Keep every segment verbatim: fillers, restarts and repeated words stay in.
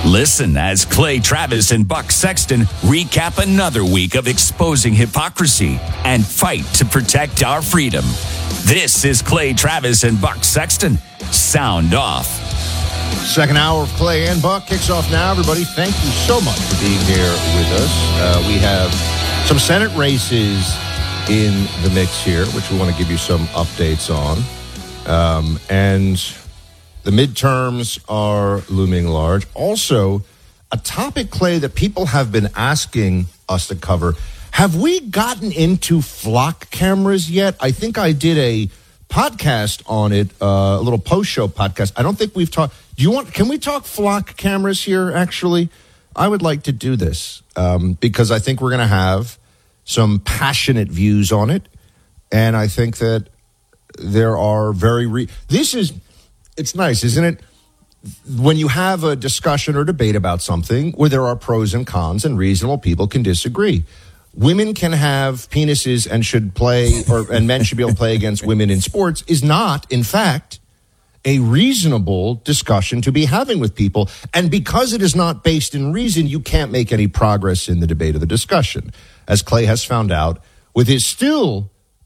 Listen as Clay Travis and Buck Sexton recap another week of exposing hypocrisy and fight to protect our freedom. This is Clay Travis and Buck Sexton. Sound off. Second hour of Clay and Buck kicks off now. Everybody, thank you so much for being here with us. Uh, we have some Senate races in the mix here, which we want to give you some updates on. Um, and the midterms are looming large. Also, a topic, Clay, that people have been asking us to cover. Have we gotten into flock cameras yet? I think I did a podcast on it, uh, a little post-show podcast. I don't think we've talked. Do you want? Can we talk flock cameras here, actually? I would like to do this um, because I think we're going to have some passionate views on it. And I think that there are very... Re- this is... It's nice, isn't it? When you have a discussion or debate about something where there are pros and cons and reasonable people can disagree. Women can have penises and should play, or and men should be able to play against women in sports is not, in fact, a reasonable discussion to be having with people. And because it is not based in reason, you can't make any progress in the debate or the discussion. As Clay has found out, with his still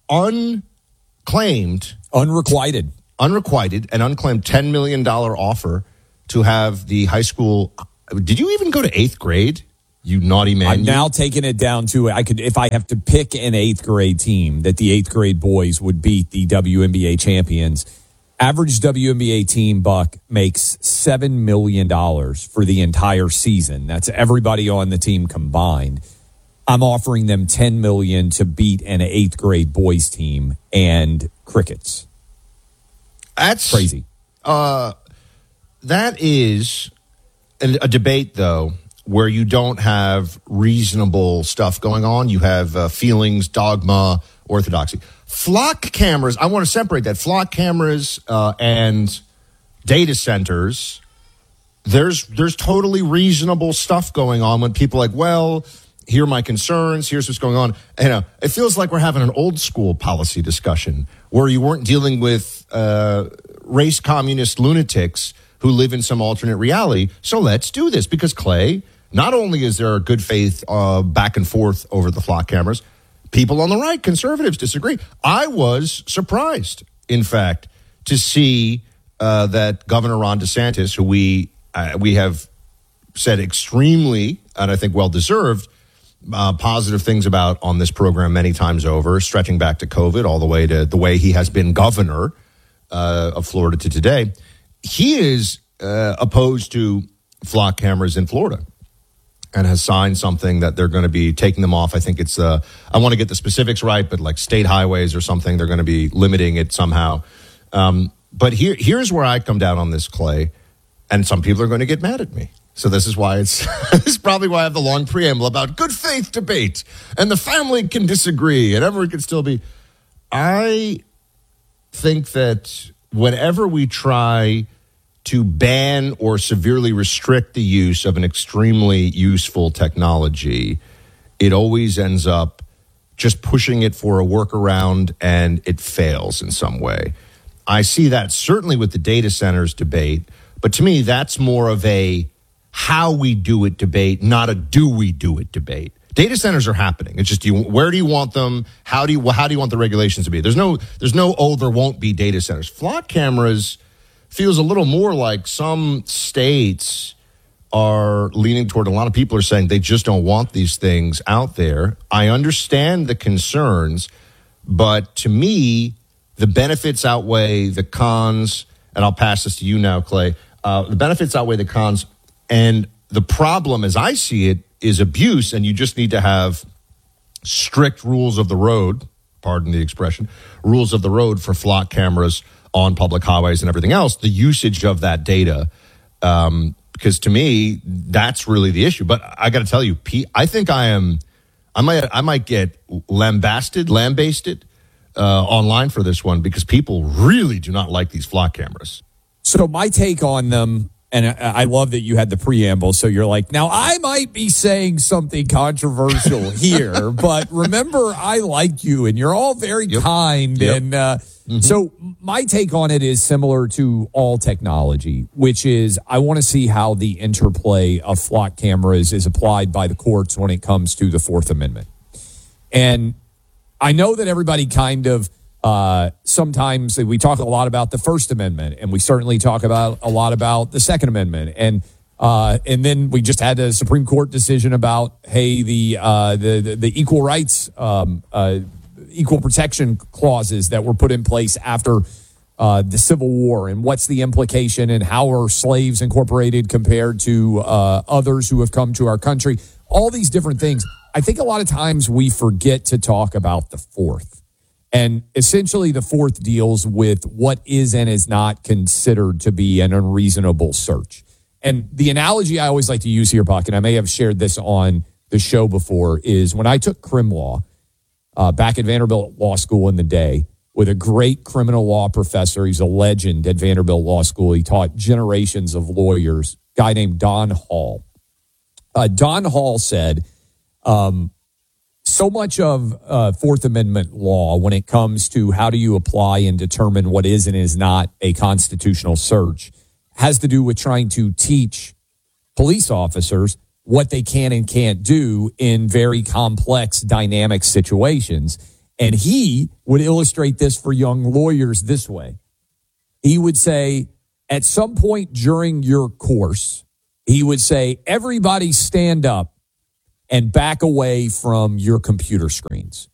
unclaimed... Unrequited. unrequited and unclaimed ten million dollars offer to have the high school. Did you even go to eighth grade? You naughty man. I'm you, now taking it down to, I could, if I have to pick an eighth grade team that the eighth grade boys would beat the W N B A champions. Average W N B A team, Buck, makes seven million dollars for the entire season. That's everybody on the team combined. I'm offering them ten million dollars to beat an eighth grade boys team and crickets. That's crazy. Uh, that is a, a debate, though, where you don't have reasonable stuff going on. You have uh, feelings, dogma, orthodoxy. Flock cameras, I want to separate that. Flock cameras uh, and data centers, there's there's totally reasonable stuff going on when people are like, well, here are my concerns, here's what's going on. You know, it feels like we're having an old school policy discussion where you weren't dealing with uh, race communist lunatics who live in some alternate reality. So let's do this because, Clay, not only is there a good faith uh, back and forth over the flock cameras, people on the right, conservatives, disagree. I was surprised, in fact, to see uh, that Governor Ron DeSantis, who we uh, we have said extremely, and I think well-deserved, Uh, positive things about on this program many times over, stretching back to COVID all the way to the way he has been governor uh, of Florida to today. He is uh, opposed to flock cameras in Florida and has signed something that they're going to be taking them off. I think it's, uh, I want to get the specifics right, but like state highways or something, they're going to be limiting it somehow. Um, but here, here's where I come down on this, Clay, and some people are going to get mad at me. So this is why it's this is probably why I have the long preamble about good faith debate and the family can disagree and everyone can still be. I think that whenever we try to ban or severely restrict the use of an extremely useful technology, it always ends up just pushing it for a workaround and it fails in some way. I see that certainly with the data centers debate, but to me that's more of a how we do it debate, not a do we do it debate. Data centers are happening. It's just, do you, where do you want them? How do you how do you want the regulations to be? There's no there's no oh there won't be data centers. Flock cameras feels a little more like some states are leaning toward. A lot of people are saying they just don't want these things out there. I understand the concerns, but to me, the benefits outweigh the cons. And I'll pass this to you now, Clay. Uh, the benefits outweigh the cons. And the problem, as I see it, is abuse, and you just need to have strict rules of the road, pardon the expression, rules of the road for flock cameras on public highways and everything else, the usage of that data, um, because to me, that's really the issue. But I got to tell you, Pete, I think I am, I might, I might get lambasted, lambasted uh, online for this one because people really do not like these flock cameras. So my take on them, and I love that you had the preamble, so you're like, now I might be saying something controversial here, but remember, I like you, and you're all very yep. kind, yep. and uh, Mm-hmm. So my take on it is similar to all technology, which is I want to see how the interplay of flock cameras is applied by the courts when it comes to the Fourth Amendment. And I know that everybody kind of uh, sometimes we talk a lot about the First Amendment, and we certainly talk about a lot about the Second Amendment, and uh, and then we just had a Supreme Court decision about hey the uh, the, the the equal rights. Um, uh, equal protection clauses that were put in place after uh, the Civil War, and what's the implication, and how are slaves incorporated compared to uh, others who have come to our country, all these different things. I think a lot of times we forget to talk about the Fourth. And essentially the Fourth deals with what is and is not considered to be an unreasonable search. And the analogy I always like to use here, Buck, and I may have shared this on the show before, is when I took crim law, Uh, back at Vanderbilt Law School in the day with a great criminal law professor. He's a legend at Vanderbilt Law School. He taught generations of lawyers, a guy named Don Hall. Uh, Don Hall said um, so much of uh, Fourth Amendment law when it comes to how do you apply and determine what is and is not a constitutional search has to do with trying to teach police officers what they can and can't do in very complex, dynamic situations. And he would illustrate this for young lawyers this way. He would say, at some point during your course, he would say, everybody stand up and back away from your computer screens.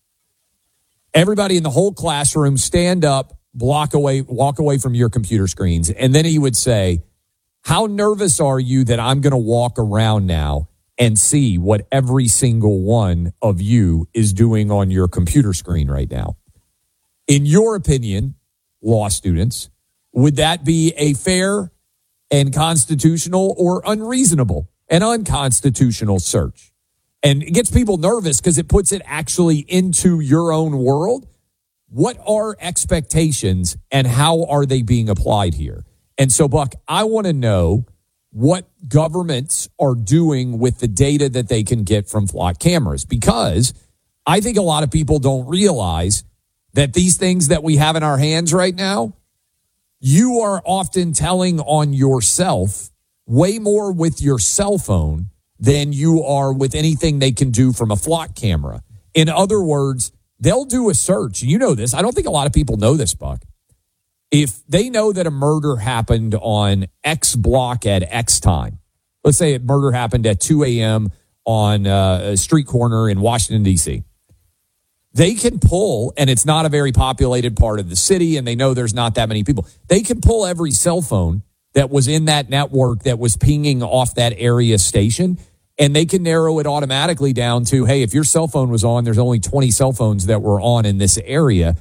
Everybody in the whole classroom stand up, block away, walk away from your computer screens. And then he would say, how nervous are you that I'm going to walk around now and see what every single one of you is doing on your computer screen right now? In your opinion, law students, would that be a fair and constitutional or unreasonable and unconstitutional search? And it gets people nervous because it puts it actually into your own world. What are expectations and how are they being applied here? And so, Buck, I want to know what governments are doing with the data that they can get from flock cameras, because I think a lot of people don't realize that these things that we have in our hands right now, you are often telling on yourself way more with your cell phone than you are with anything they can do from a flock camera. In other words, they'll do a search. You know this. I don't think a lot of people know this, Buck. If they know that a murder happened on X block at X time, let's say a murder happened at two a.m. on a street corner in Washington, D C, they can pull, and it's not a very populated part of the city, and they know there's not that many people. They can pull every cell phone that was in that network that was pinging off that area station, and they can narrow it automatically down to, hey, if your cell phone was on, there's only twenty cell phones that were on in this area.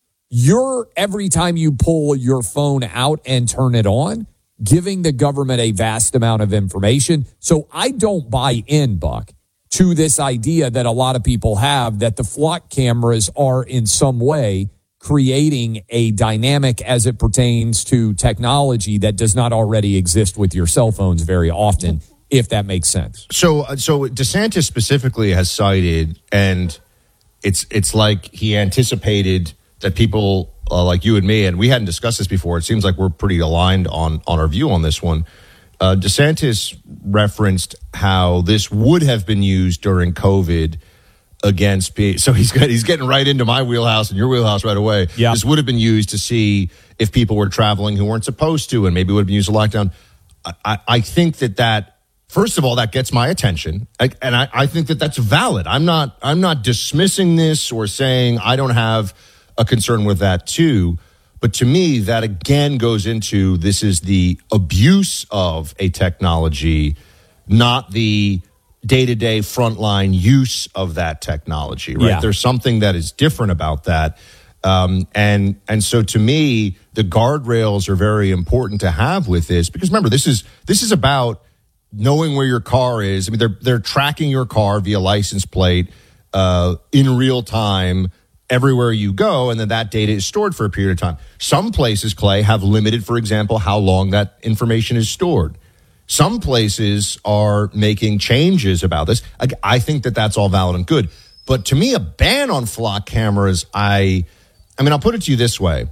You're, every time you pull your phone out and turn it on, giving the government a vast amount of information. So I don't buy in, Buck, to this idea that a lot of people have that the flock cameras are in some way creating a dynamic as it pertains to technology that does not already exist with your cell phones very often, if that makes sense. So, so DeSantis specifically has cited, and it's it's like he anticipated that people uh, like you and me, and we hadn't discussed this before. It seems like we're pretty aligned on, on our view on this one. Uh, DeSantis referenced how this would have been used during COVID against people. So he's got, he's getting right into my wheelhouse and your wheelhouse right away. Yeah. This would have been used to see if people were traveling who weren't supposed to, and maybe would have been used to lockdown. I, I, I think that that, first of all, that gets my attention. I, and I, I think that that's valid. I'm not, I'm not dismissing this or saying I don't have a concern with that too. But to me, that again goes into this is the abuse of a technology, not the day-to-day frontline use of that technology, right? Yeah. There's something that is different about that. Um, and and so to me, the guardrails are very important to have with this, because remember, this is this is about knowing where your car is. I mean, they're they're tracking your car via license plate uh, in real time everywhere you go, and then that data is stored for a period of time. Some places, Clay, have limited, for example, how long that information is stored. Some places are making changes about this. I, I think that that's all valid and good. But to me, a ban on flock cameras, I, I mean, I'll put it to you this way.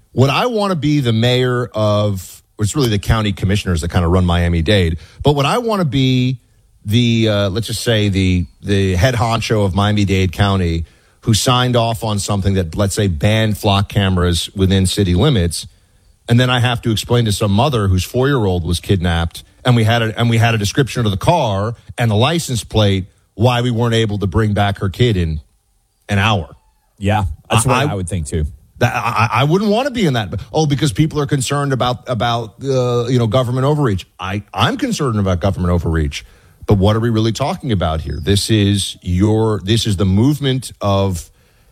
Would I want to be the mayor of, or it's really the county commissioners that kind of run Miami-Dade, but would I want to be the, uh, let's just say, the the head honcho of Miami-Dade County who signed off on something that, let's say, banned flock cameras within city limits, and then I have to explain to some mother whose four-year-old was kidnapped, and we had a, and we had a description of the car and the license plate, why we weren't able to bring back her kid in an hour. Yeah, that's what I, I would think too. That I, I wouldn't want to be in that. Oh, because people are concerned about about uh, you know government overreach. I I'm concerned about government overreach. But what are we really talking about here? This is your this is the movement of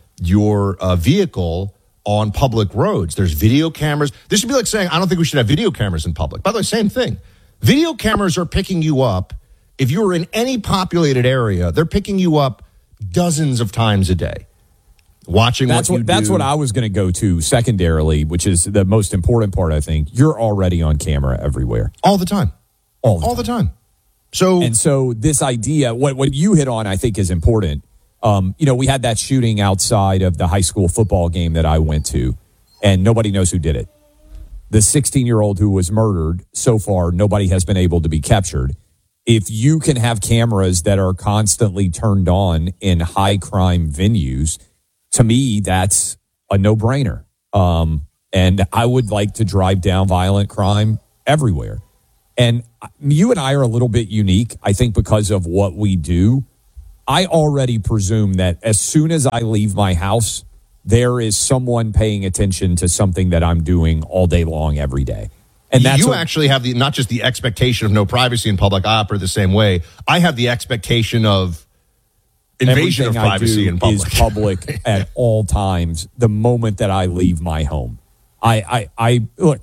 your uh, vehicle on public roads. There's video cameras. This would be like saying, I don't think we should have video cameras in public. By the way, same thing. Video cameras are picking you up. If you're in any populated area, they're picking you up dozens of times a day. Watching that's what, what you that's do. what I was going to go to secondarily, which is the most important part. I think you're already on camera everywhere, all the time, all the all time. the time. So and so this idea, what what you hit on, I think is important. Um, you know, we had that shooting outside of the high school football game that I went to, and nobody knows who did it. The sixteen-year-old who was murdered, so far, nobody has been able to be captured. If you can have cameras that are constantly turned on in high-crime venues, to me, that's a no-brainer. Um, and I would like to drive down violent crime everywhere. And you and I are a little bit unique, I think, because of what we do. I already presume that as soon as I leave my house, there is someone paying attention to something that I'm doing all day long, every day. And that's you what, actually have the not just the expectation of no privacy in public. I operate the same way. I have the expectation of invasion of privacy in public. Is public at all times. The moment that I leave my home, I, I, I look.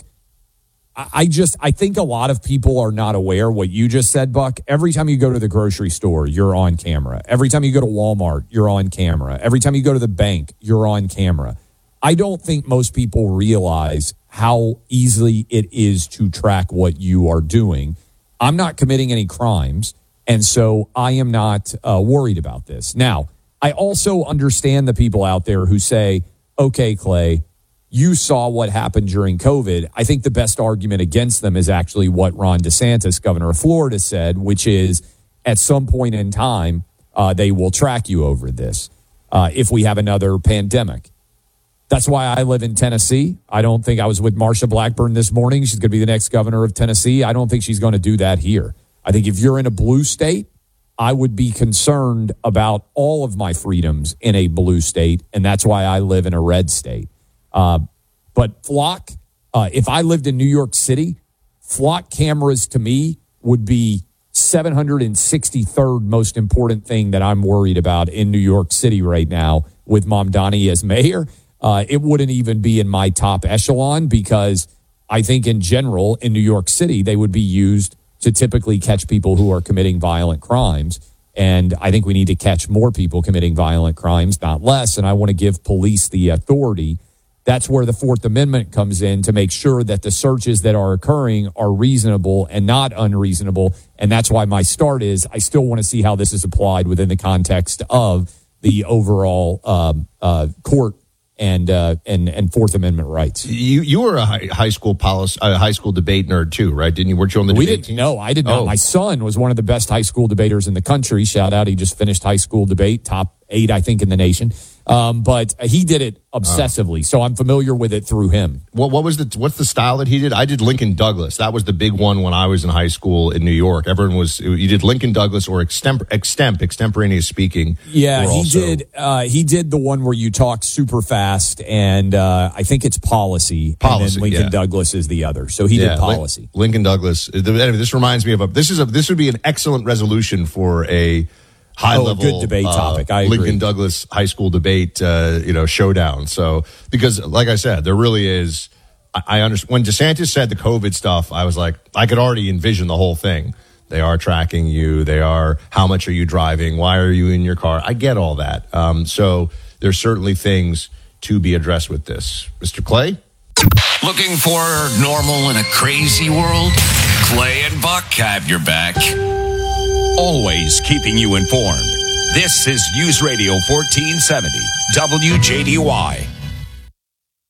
I just, I think a lot of people are not aware what you just said, Buck. Every time you go to the grocery store, you're on camera. Every time you go to Walmart, you're on camera. Every time you go to the bank, you're on camera. I don't think most people realize how easily it is to track what you are doing. I'm not committing any crimes, and so I am not uh, worried about this. Now, I also understand the people out there who say, okay, Clay, you saw what happened during COVID. I think the best argument against them is actually what Ron DeSantis, governor of Florida, said, which is at some point in time, uh, they will track you over this uh, if we have another pandemic. That's why I live in Tennessee. I don't think I was with Marsha Blackburn this morning. She's going to be the next governor of Tennessee. I don't think she's going to do that here. I think if you're in a blue state, I would be concerned about all of my freedoms in a blue state, and that's why I live in a red state. Uh, but flock, uh, if I lived in New York City, flock cameras to me would be seven hundred sixty-third most important thing that I'm worried about in New York City right now with Mamdani as mayor. Uh, it wouldn't even be in my top echelon because I think in general in New York City, they would be used to typically catch people who are committing violent crimes. And I think we need to catch more people committing violent crimes, not less. And I want to give police the authority. That's where the Fourth Amendment comes in to make sure that the searches that are occurring are reasonable and not unreasonable. And that's why my start is I still want to see how this is applied within the context of the overall um, uh, court and uh, and and Fourth Amendment rights. You you were a high, high school policy, a high school debate nerd too, right? Didn't you? Weren't you on the we debate didn't, team? No, I did not. Oh. My son was one of the best high school debaters in the country. Shout out. He just finished high school debate, top eight, I think, in the nation. Um, but he did it obsessively, so I'm familiar with it through him. What what was the what's the style that he did? I did Lincoln Douglas. That was the big one when I was in high school in New York. Everyone was you did Lincoln Douglas or extemp, extemp extemporaneous speaking. Yeah, he also, did. Uh, he did the one where you talk super fast, and uh, I think it's policy. Policy, and then Lincoln yeah. Douglas is the other. So he yeah, did policy. Lin- Lincoln Douglas. Anyway, this reminds me of a. This is a. This would be an excellent resolution for a. High oh, level good debate uh, topic. I Lincoln agree. Douglas high school debate, uh, you know, showdown. So because, like I said, there really is. I, I understand when DeSantis said the COVID stuff. I was like, I could already envision the whole thing. They are tracking you. They are. How much are you driving? Why are you in your car? I get all that. Um, so there's certainly things to be addressed with this, Mister Clay. Looking for normal in a crazy world? Clay and Buck have your back. Always keeping you informed. This is News Radio fourteen seventy, W J D Y.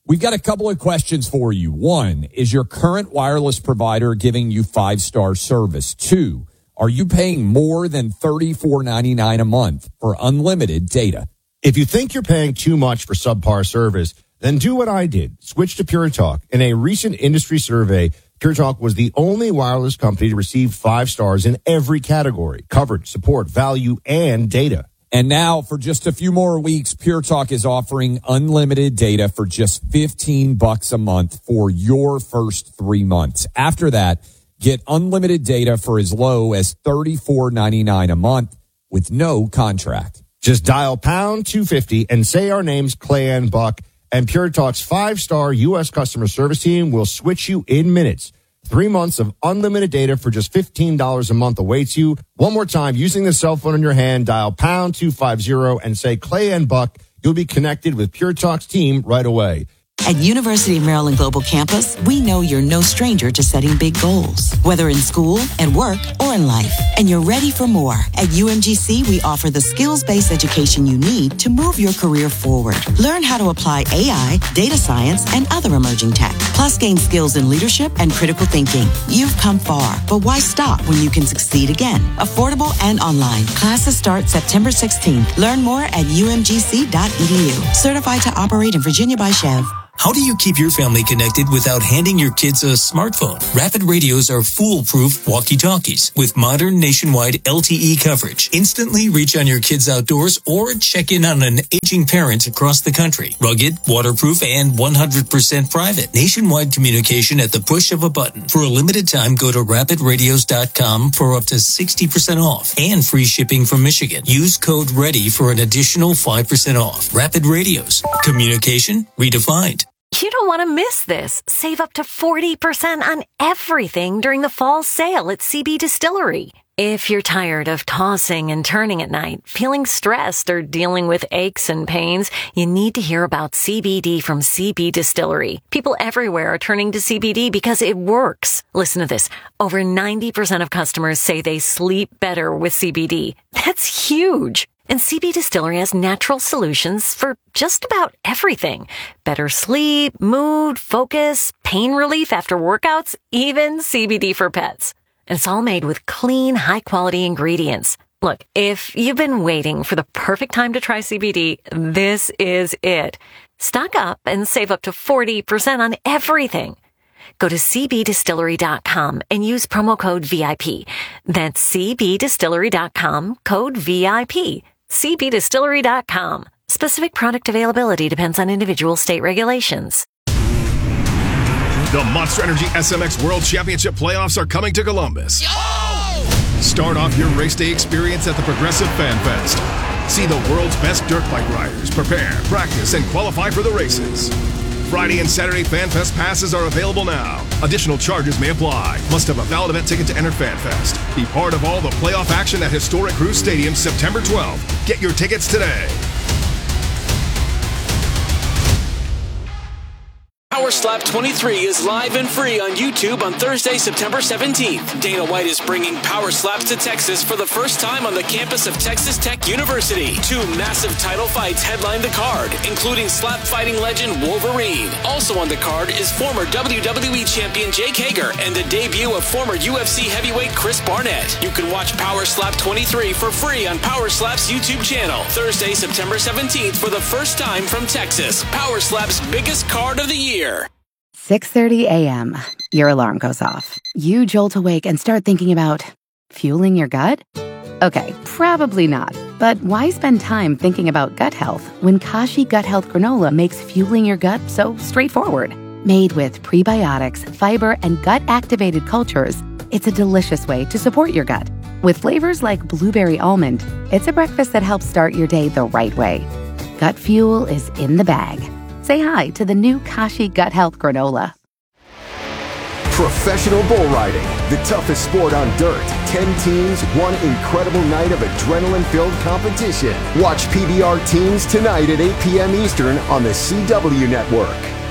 We've got a couple of questions for you. One, is your current wireless provider giving you five-star service? Two, are you paying more than thirty-four ninety-nine a month for unlimited data? If you think you're paying too much for subpar service, then do what I did. Switch to Pure Talk. In a recent industry survey, Pure Talk was the only wireless company to receive five stars in every category: coverage, support, value, and data. And now, for just a few more weeks, Pure Talk is offering unlimited data for just fifteen bucks a month for your first three months. After that, get unlimited data for as low as thirty-four ninety-nine a month with no contract. Just dial pound two fifty and say our names, Clay and Buck, and Pure Talk's five-star U S customer service team will switch you in minutes. Three months of unlimited data for just fifteen dollars a month awaits you. One more time, using the cell phone in your hand, dial pound two fifty and say Clay and Buck. You'll be connected with Pure Talk's team right away. At University of Maryland Global Campus, we know you're no stranger to setting big goals, whether in school, at work, or in life. And you're ready for more. At U M G C, we offer the skills-based education you need to move your career forward. Learn how to apply A I, data science, and other emerging tech. Plus, gain skills in leadership and critical thinking. You've come far, but why stop when you can succeed again? Affordable and online. Classes start September sixteenth. Learn more at U M G C dot E D U. Certified to operate in Virginia by Chev. How do you keep your family connected without handing your kids a smartphone? Rapid Radios are foolproof walkie-talkies with modern nationwide L T E coverage. Instantly reach on your kids outdoors or check in on an aging parent across the country. Rugged, waterproof, and one hundred percent private. Nationwide communication at the push of a button. For a limited time, go to rapid radios dot com for up to sixty percent off and free shipping from Michigan. Use code READY for an additional five percent off. Rapid Radios. Communication redefined. You don't want to miss this. Save up to forty percent on everything during the fall sale at C B Distillery. If you're tired of tossing and turning at night, feeling stressed, or dealing with aches and pains, you need to hear about C B D from C B Distillery. People everywhere are turning to C B D because it works. Listen to this. Over ninety percent of customers say they sleep better with C B D. That's huge. And C B Distillery has natural solutions for just about everything. Better sleep, mood, focus, pain relief after workouts, even C B D for pets. And it's all made with clean, high-quality ingredients. Look, if you've been waiting for the perfect time to try C B D, this is it. Stock up and save up to forty percent on everything. Go to c b distillery dot com and use promo code V I P. That's c b distillery dot com, code V I P. c b distillery dot com. Specific product availability depends on individual state regulations. The Monster Energy S M X World Championship playoffs are coming to Columbus. Yo! Start off your race day experience at the Progressive Fan Fest. See the world's best dirt bike riders prepare, practice, and qualify for the races. Friday and Saturday Fan Fest passes are available now. Additional charges may apply. Must have a valid event ticket to enter Fan Fest. Be part of all the playoff action at Historic Cruise Stadium September twelfth. Get your tickets today. Power Slap twenty-three is live and free on YouTube on Thursday, September seventeenth. Dana White is bringing Power Slaps to Texas for the first time on the campus of Texas Tech University. Two massive title fights headline the card, including slap fighting legend Wolverine. Also on the card is former W W E champion Jake Hager and the debut of former U F C heavyweight Chris Barnett. You can watch Power Slap twenty-three for free on Power Slap's YouTube channel. Thursday, September seventeenth for the first time from Texas. Power Slap's biggest card of the year. six thirty a.m. Your alarm goes off. You jolt awake and start thinking about fueling your gut? Okay, probably not. But why spend time thinking about gut health when Kashi Gut Health Granola makes fueling your gut so straightforward? Made with prebiotics, fiber, and gut-activated cultures, it's a delicious way to support your gut. With flavors like blueberry almond, it's a breakfast that helps start your day the right way. Gut fuel is in the bag. Say hi to the new Kashi Gut Health Granola. Professional bull riding, the toughest sport on dirt. Ten teams, one incredible night of adrenaline-filled competition. Watch P B R Teams tonight at eight p.m. Eastern on the C W Network.